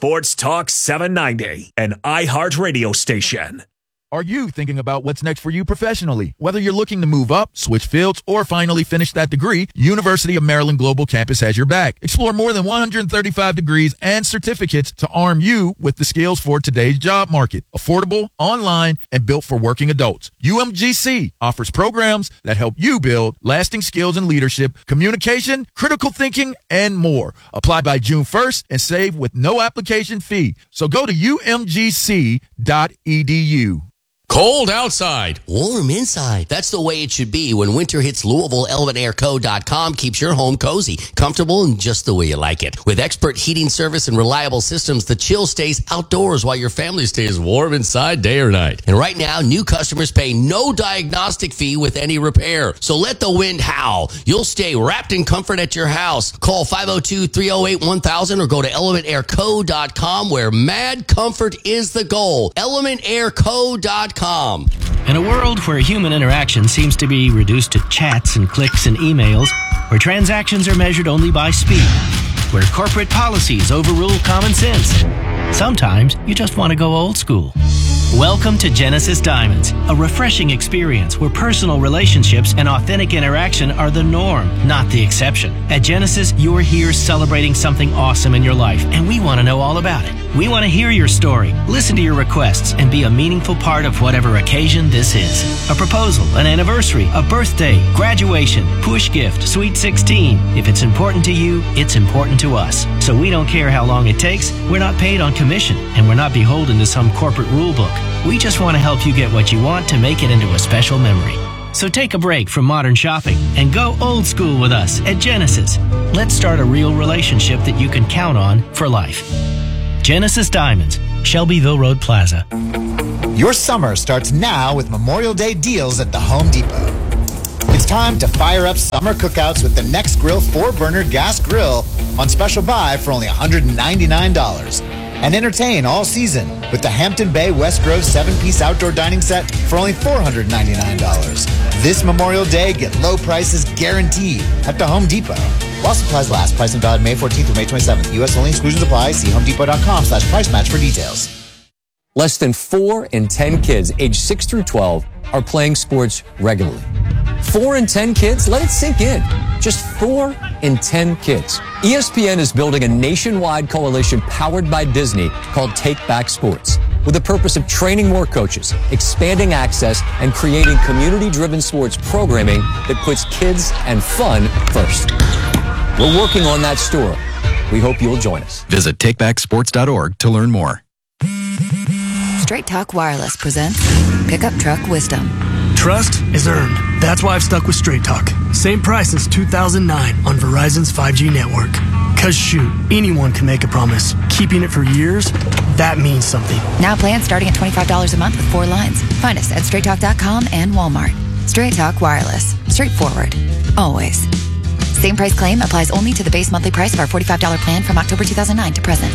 Sports Talk 790, an iHeartRadio station. Are you thinking about what's next for you professionally? Whether you're looking to move up, switch fields, or finally finish that degree, University of Maryland Global Campus has your back. Explore more than 135 degrees and certificates to arm you with the skills for today's job market. Affordable, online, and built for working adults. UMGC offers programs that help you build lasting skills in leadership, communication, critical thinking, and more. Apply by June 1st and save with no application fee. So go to umgc.edu. Cold outside, warm inside. That's the way it should be when winter hits Louisville. ElementAirCo.com keeps your home cozy, comfortable, and just the way you like it. With expert heating service and reliable systems, the chill stays outdoors while your family stays warm inside day or night. And right now, new customers pay no diagnostic fee with any repair. So let the wind howl. You'll stay wrapped in comfort at your house. Call 502-308-1000 or go to ElementAirCo.com where mad comfort is the goal. ElementAirCo.com. In a world where human interaction seems to be reduced to chats and clicks and emails, where transactions are measured only by speed, where corporate policies overrule common sense, sometimes you just want to go old school. Welcome to Genesis Diamonds, a refreshing experience where personal relationships and authentic interaction are the norm, not the exception. At Genesis, you're here celebrating something awesome in your life, and we want to know all about it. We want to hear your story, listen to your requests, and be a meaningful part of whatever occasion this is. A proposal, an anniversary, a birthday, graduation, push gift, sweet 16. If it's important to you, it's important to us. So we don't care how long it takes. We're not paid on commission, and we're not beholden to some corporate rule book. We just want to help you get what you want to make it into a special memory. So take a break from modern shopping and go old school with us at Genesis. Let's start a real relationship that you can count on for life. Genesis Diamonds, Shelbyville Road Plaza. Your summer starts now with Memorial Day deals at the Home Depot. It's time to fire up summer cookouts with the Next Grill 4-burner gas grill on special buy for only $199. And entertain all season with the Hampton Bay West Grove 7-piece outdoor dining set for only $499. This Memorial Day, get low prices guaranteed at the Home Depot. While supplies last, price and valid May 14th through May 27th. U.S. only, exclusions apply. See homedepot.com/price match for details. Less than 4 in 10 kids aged 6 through 12 are playing sports regularly. 4 in 10 kids? Let it sink in. Just 4 in 10 kids. ESPN is building a nationwide coalition powered by Disney called Take Back Sports, with the purpose of training more coaches, expanding access, and creating community-driven sports programming that puts kids and fun first. We're working on that story. We hope you'll join us. Visit takebacksports.org to learn more. Straight Talk Wireless presents Pickup Truck Wisdom. Trust is earned. That's why I've stuck with Straight Talk. Same price since 2009 on Verizon's 5G network. Cause shoot, anyone can make a promise. Keeping it for years, that means something. Now plans starting at $25 a month with 4 lines. Find us at straighttalk.com and Walmart. Straight Talk Wireless. Straightforward. Always. Same price claim applies only to the base monthly price of our $45 plan from October 2009 to present.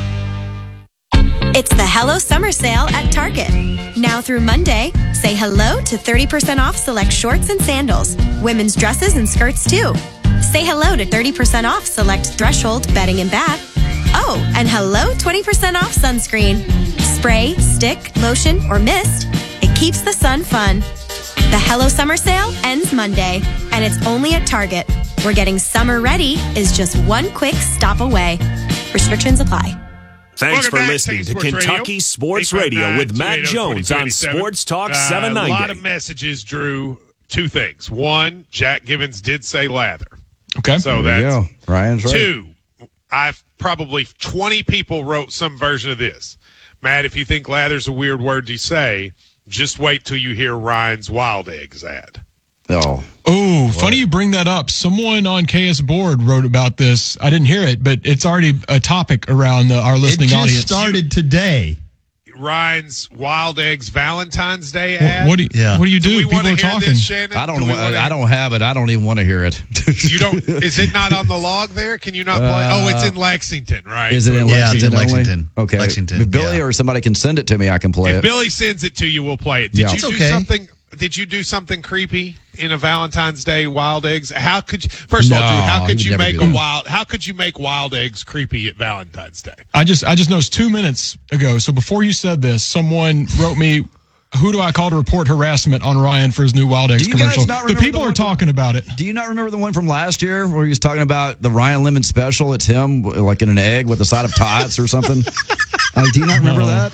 It's the Hello Summer Sale at Target. Now through Monday, say hello to 30% off select shorts and sandals, women's dresses and skirts too. Say hello to 30% off select Threshold bedding and bath. Oh, and hello 20% off sunscreen. Spray, stick, lotion, or mist. It keeps the sun fun. The Hello Summer Sale ends Monday, and it's only at Target, where getting summer ready is just one quick stop away. Restrictions apply. Thanks for listening to Kentucky Sports Radio with Matt Jones on Sports Talk 790. A lot of messages, Drew. 2 things. 1, Jack Givens did say lather. Okay. So that's Ryan's right. 2, I've probably 20 people wrote some version of this. Matt, if you think lather's a weird word to say, just wait till you hear Ryan's Wild Eggs ad. Oh, funny you bring that up. Someone on KS Board wrote about this. I didn't hear it, but it's already a topic around our listening audience. It just started today. Ryan's Wild Eggs Valentine's Day ad. What do you do? Do we People are talking. This, Shannon? I don't have it. I don't even want to hear it. You don't? Is it not on the log there? Can you not play? Oh, it's in Lexington, right? Is it in Lexington? Yeah, it's in Lexington. Okay. Lexington. If Billy or somebody can send it to me, I can play it. If Billy sends it to you, we'll play it. Did you do something? did you do something creepy in a Valentine's Day wild eggs? How could you, first of all, Drew, how could you make wild eggs creepy at Valentine's Day? I just noticed 2 minutes ago. So before you said this, someone wrote me, who do I call to report harassment on Ryan for his new wild eggs commercial? The people are talking about it. Do you not remember the one from last year where he was talking about the Ryan Lemon special? It's him like in an egg with a side of tots or something. Do you not remember that?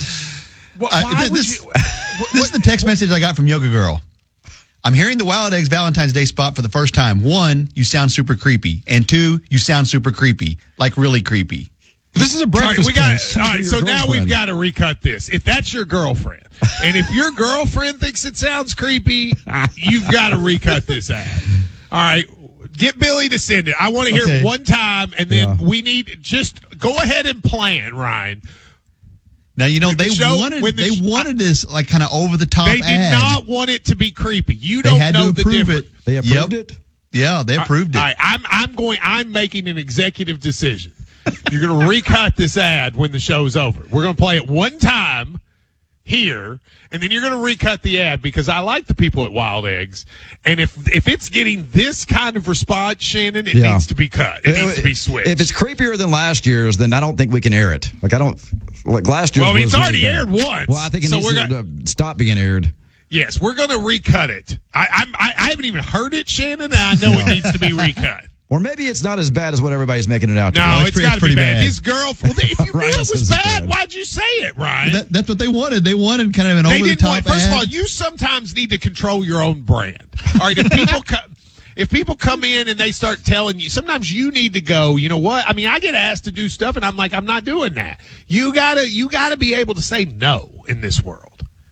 This is the text message I got from Yoga Girl. I'm hearing the Wild Eggs Valentine's Day spot for the first time. 1, you sound super creepy. And 2, you sound super creepy. Like really creepy. This is a breakfast place. All right, so now we've got to recut this. If that's your girlfriend, and if your girlfriend thinks it sounds creepy, you've got to recut this ad. All right, get Billy to send it. I want to hear it one time, and then we need just go ahead and plan, Ryan. Now, you know, they wanted this like kind of over the top. They did not want it to be creepy. You don't know the difference. They approved it? Yeah, they approved it. All right, I'm making an executive decision. You're going to recut this ad when the show's over. We're going to play it one time here, and then you're going to recut the ad because I like the people at Wild Eggs. And if it's getting this kind of response, Shannon, it needs to be cut. It needs to be switched. If it's creepier than last year's, then I don't think we can air it. Like last year. Well, it's already aired once. Well, I think it needs to stop being aired. Yes, we're going to recut it. I haven't even heard it, Shannon, and I know it needs to be recut. Or maybe it's not as bad as what everybody's making it out to be. No, it's got to be bad. His girlfriend, if you knew it was bad, why'd you say it, Ryan? That's what they wanted. They wanted kind of an over-the-top ad. First of all, you sometimes need to control your own brand. All right, if people come in and they start telling you, sometimes you need to go, you know what? I mean, I get asked to do stuff, and I'm like, I'm not doing that. You gotta be able to say no in this world.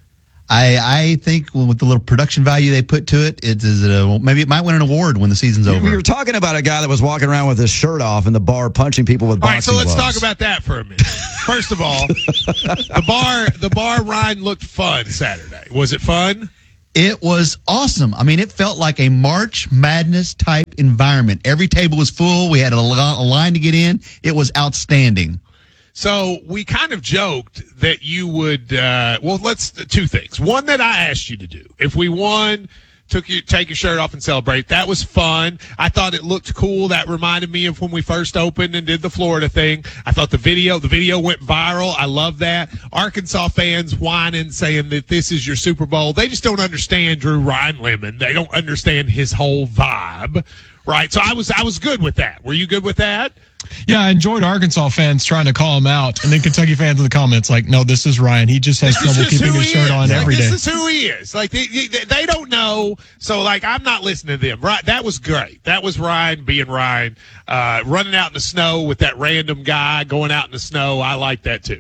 I think with the little production value they put to it, maybe it might win an award when the season's over. We were talking about a guy that was walking around with his shirt off in the bar punching people with boxing gloves. All right, so let's talk about that for a minute. First of all, the bar Ryan looked fun Saturday. Was it fun? It was awesome. I mean, it felt like a March Madness type environment. Every table was full. We had a line to get in. It was outstanding. So we kind of joked that you would, let's two things. One that I asked you to do. If we won, take your shirt off and celebrate. That was fun. I thought it looked cool. That reminded me of when we first opened and did the Florida thing. I thought the video went viral. I love that. Arkansas fans whining, saying that this is your Super Bowl. They just don't understand Drew Ryan Lemon. They don't understand his whole vibe. Right. So I was good with that. Were you good with that? Yeah, I enjoyed Arkansas fans trying to call him out, and then Kentucky fans in the comments like, no, this is Ryan. He just has trouble keeping his shirt on every day. This is who he is. Like, they don't know, so, like, I'm not listening to them. Right? That was great. That was Ryan being Ryan, running out in the snow with that random guy going out in the snow. I like that, too.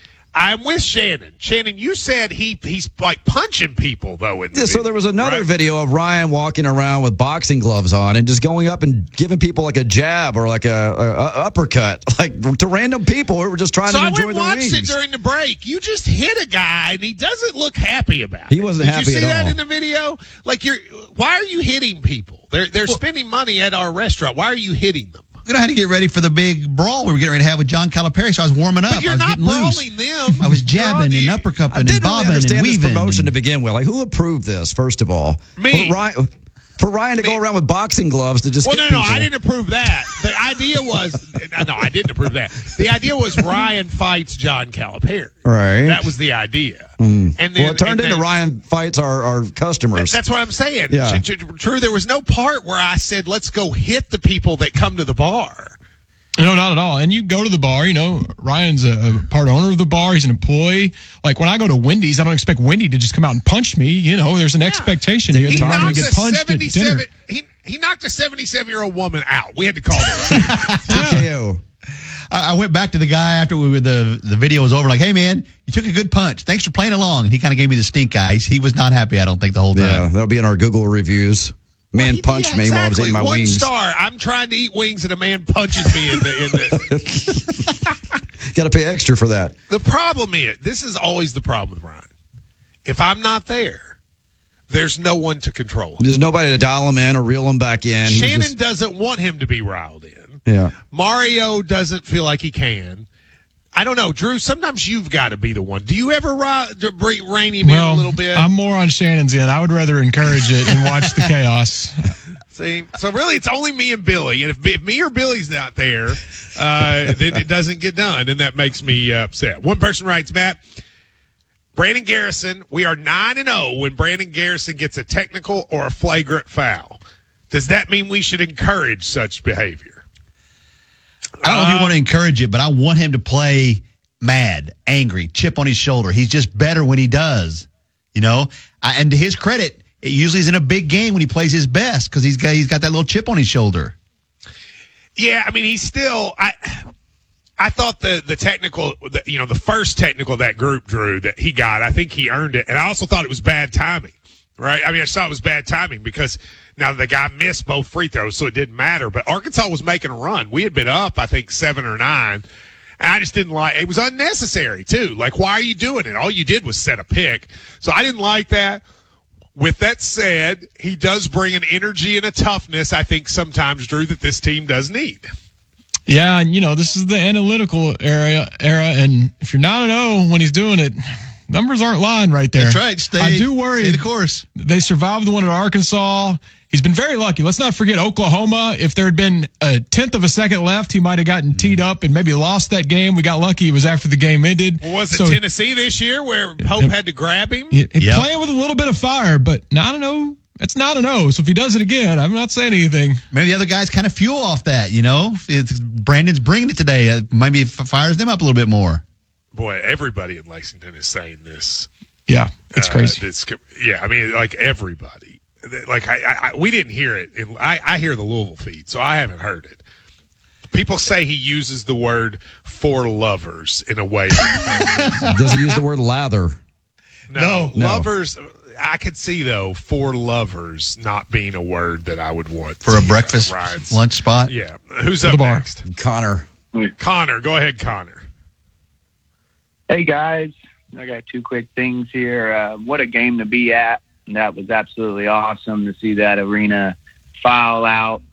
I'm with Shannon. Shannon, you said he's like punching people, though. So there was another video of Ryan walking around with boxing gloves on and just going up and giving people like a jab or like a uppercut, like to random people who were just trying to enjoy the wings. So I watched it during the break. You just hit a guy, and he doesn't look happy about it. He wasn't happy at all. Did you see that in the video? Like, why are you hitting people? They're spending money at our restaurant. Why are you hitting them? We know how to get ready for the big brawl we were getting ready to have with John Calipari, so I was warming up. But you're not brawling them. I was jabbing and uppercutting and bobbing and weaving. This promotion to begin with. Like, who approved this, first of all? Me. For Ryan to go around with boxing gloves to just no, I didn't approve that. The idea was no, I didn't approve that. The idea was Ryan fights John Calipari. Right. That was the idea. And then, it turned into Ryan fights our customers. That's what I'm saying. Yeah. True, there was no part where I said, let's go hit the people that come to the bar. No, not at all. And you go to the bar, Ryan's a part owner of the bar. He's an employee. Like, when I go to Wendy's, I don't expect Wendy to just come out and punch me. There's an expectation. He get punched at dinner. He knocked a 77-year-old woman out. We had to call her. I went back to the guy after the video was over, like, hey, man, you took a good punch. Thanks for playing along. And he kind of gave me the stink eye. He was not happy, I don't think, the whole time. Yeah, that'll be in our Google reviews. Man punched me while I was eating my wings. 1 star. I'm trying to eat wings and a man punches me in the Got to pay extra for that. The problem is, this is always the problem with Ryan. If I'm not there, there's no one to control him. There's nobody to dial him in or reel him back in. Shannon doesn't want him to be riled in. Yeah. Mario doesn't feel like he can. I don't know, Drew. Sometimes you've got to be the one. Do you ever rein him in a little bit? I'm more on Shannon's end. I would rather encourage it and watch the chaos. See, so really, it's only me and Billy, and if me or Billy's not there, then it doesn't get done, and that makes me upset. One person writes, Matt, Brandon Garrison, we are 9-0 when Brandon Garrison gets a technical or a flagrant foul. Does that mean we should encourage such behavior? I don't know if you want to encourage it, but I want him to play mad, angry, chip on his shoulder. He's just better when he does, and to his credit, it usually is in a big game when he plays his best because he's got that little chip on his shoulder. Yeah, I mean, he's still I thought the technical, the first technical that group, Drew, that he got, I think he earned it. And I also thought it was bad timing, right? I mean, I saw it was bad timing because now the guy missed both free throws, so it didn't matter. But Arkansas was making a run. We had been up, I think, 7 or 9. And I just didn't like it. It was unnecessary, too. Like, why are you doing it? All you did was set a pick. So I didn't like that. With that said, he does bring an energy and a toughness, I think, sometimes, Drew, that this team does need. Yeah, and this is the analytical era, and if you're 9-0 when he's doing it, numbers aren't lying right there. That's right. I do worry. Stay the course. They survived the one at Arkansas. He's been very lucky. Let's not forget Oklahoma. If there had been a tenth of a second left, he might have gotten teed up and maybe lost that game. We got lucky. It was after the game ended. Well, was it Tennessee this year where Pope had to grab him? Playing with a little bit of fire, but 9-0. It's 9-0, so if he does it again, I'm not saying anything. Maybe the other guys kind of fuel off that, Brandon's bringing it today. Maybe it fires them up a little bit more. Boy, everybody in Lexington is saying this. Yeah, it's crazy. I mean, like everybody. Like we didn't hear it. I hear the Louisville feed, so I haven't heard it. People say he uses the word "for lovers" in a way. Does he use the word lather? No, lovers. I could see, though, for lovers not being a word that I would want. For a breakfast, lunch spot? Yeah. Who's up next? Connor. Connor. Go ahead, Connor. Hey, guys. I got 2 quick things here. What a game to be at. That was absolutely awesome to see that arena file out